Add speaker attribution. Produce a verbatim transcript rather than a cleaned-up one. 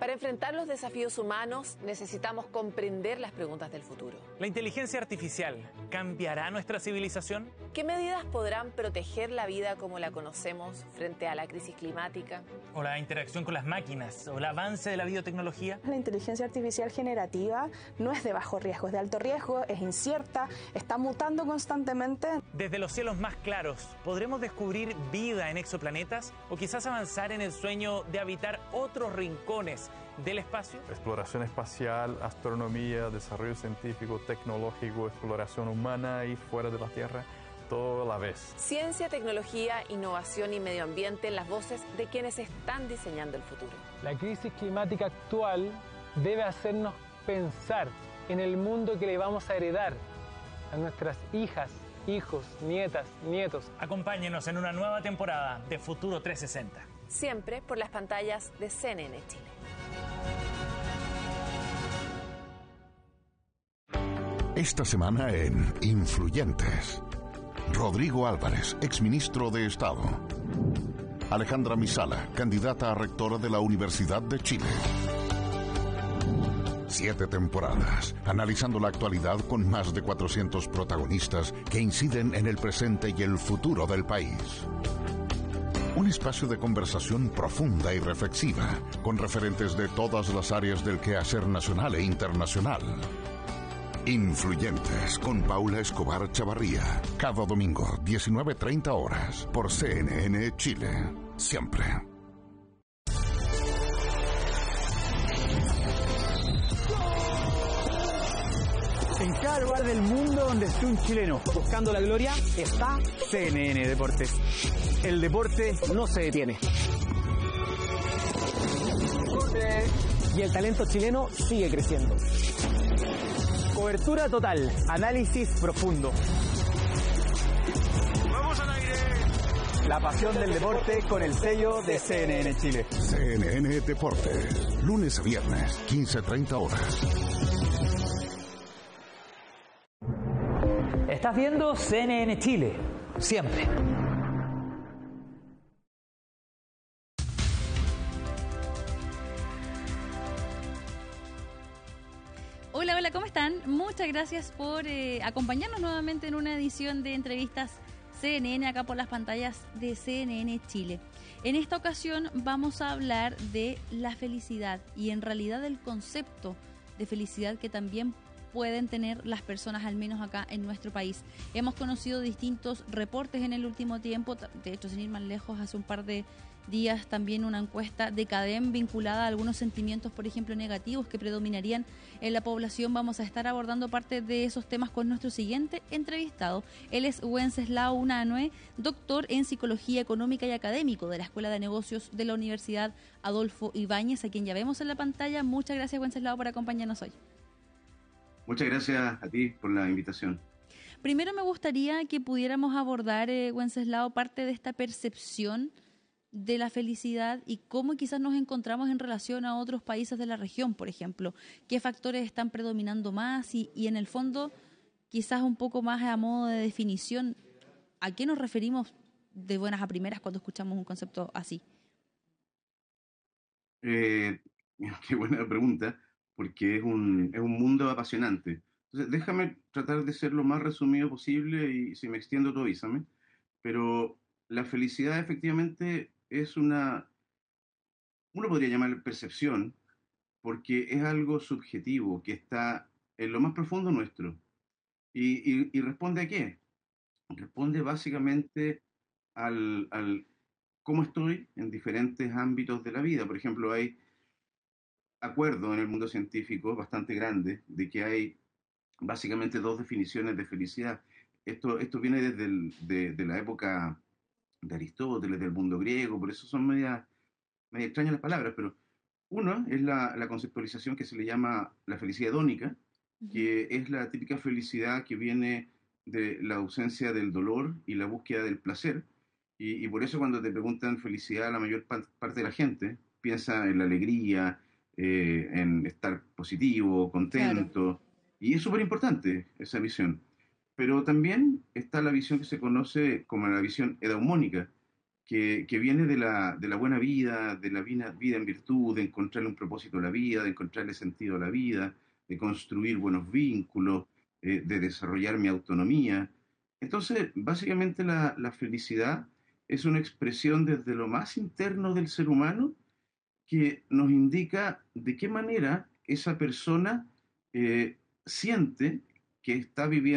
Speaker 1: Para enfrentar los desafíos humanos necesitamos comprender las preguntas del futuro.
Speaker 2: ¿La inteligencia artificial cambiará nuestra civilización?
Speaker 1: ¿Qué medidas podrán proteger la vida como la conocemos frente a la crisis climática?
Speaker 2: ¿O la interacción con las máquinas? ¿O el avance de la biotecnología?
Speaker 3: La inteligencia artificial generativa no es de bajo riesgo, es de alto riesgo, es incierta, está mutando constantemente.
Speaker 2: Desde los cielos más claros, ¿podremos descubrir vida en exoplanetas? ¿O quizás avanzar en el sueño de habitar otros rincones del espacio?
Speaker 4: Exploración espacial, astronomía, desarrollo científico, tecnológico, exploración humana y fuera de la Tierra, todo a la vez.
Speaker 1: Ciencia, tecnología, innovación y medio ambiente en las voces de quienes están diseñando el futuro.
Speaker 5: La crisis climática actual debe hacernos pensar en el mundo que le vamos a heredar a nuestras hijas, hijos, nietas, nietos.
Speaker 2: Acompáñenos en una nueva temporada de Futuro trescientos sesenta.
Speaker 1: Siempre por las pantallas de C N N Chile.
Speaker 6: Esta semana en Influyentes. Rodrigo Álvarez, exministro de Estado. Alejandra Misala, candidata a rectora de la Universidad de Chile. Siete temporadas, analizando la actualidad con más de cuatrocientos protagonistas que inciden en el presente y el futuro del país. Un espacio de conversación profunda y reflexiva, con referentes de todas las áreas del quehacer nacional e internacional. Influyentes, con Paula Escobar Chavarría. Cada domingo, diecinueve treinta horas, por C N N Chile. Siempre.
Speaker 7: En cada lugar del mundo donde esté un chileno buscando la gloria, está C N N Deportes. El deporte no se detiene. Y el talento chileno sigue creciendo. Cobertura total, análisis profundo. ¡Vamos al aire! La pasión del deporte con el sello de C N N Chile.
Speaker 6: C N N Deportes, lunes a viernes, quince treinta horas.
Speaker 7: Estás viendo C N N Chile, siempre.
Speaker 8: Hola, hola, ¿cómo están? Muchas gracias por eh, acompañarnos nuevamente en una edición de entrevistas C N N acá por las pantallas de C N N Chile. En esta ocasión vamos a hablar de la felicidad y en realidad del concepto de felicidad que también pueden tener las personas, al menos acá en nuestro país. Hemos conocido distintos reportes en el último tiempo, de hecho, sin ir más lejos, hace un par de días también una encuesta de CADEM vinculada a algunos sentimientos, por ejemplo, negativos que predominarían en la población. Vamos a estar abordando parte de esos temas con nuestro siguiente entrevistado. Él es Wenceslao Unanue, doctor en Psicología Económica y académico de la Escuela de Negocios de la Universidad Adolfo Ibáñez, a quien ya vemos en la pantalla. Muchas gracias, Wenceslao, por acompañarnos hoy.
Speaker 9: Muchas gracias a ti por la invitación.
Speaker 8: Primero me gustaría que pudiéramos abordar, eh, Wenceslao, parte de esta percepción de la felicidad y cómo quizás nos encontramos en relación a otros países de la región, por ejemplo. ¿Qué factores están predominando más? Y, y en el fondo, quizás un poco más a modo de definición, ¿a qué nos referimos de buenas a primeras cuando escuchamos un concepto así?
Speaker 9: Eh, qué buena pregunta, porque es un, es un mundo apasionante. Entonces, déjame tratar de ser lo más resumido posible y si me extiendo tú avísame. Pero la felicidad efectivamente es una, uno podría llamar percepción, porque es algo subjetivo que está en lo más profundo nuestro. ¿Y, y, y responde a qué? Responde básicamente al, al cómo estoy en diferentes ámbitos de la vida. Por ejemplo, hay acuerdo en el mundo científico bastante grande de que hay básicamente dos definiciones de felicidad. Esto, esto viene desde el, de, de la época de Aristóteles, del mundo griego, por eso son media, media extrañas las palabras, pero uno es la, la conceptualización que se le llama la felicidad hedónica, uh-huh. que es la típica felicidad que viene de la ausencia del dolor y la búsqueda del placer, y, y por eso cuando te preguntan felicidad, la mayor pa- parte de la gente piensa en la alegría, eh, en estar positivo, contento, claro. Y es súper importante esa visión. Pero también está la visión que se conoce como la visión eudaimónica, que, que viene de la, de la buena vida, de la vida, vida en virtud, de encontrarle un propósito a la vida, de encontrarle sentido a la vida, de construir buenos vínculos, eh, de desarrollar mi autonomía. Entonces, básicamente la, la felicidad es una expresión desde lo más interno del ser humano que nos indica de qué manera esa persona eh, siente que está viviendo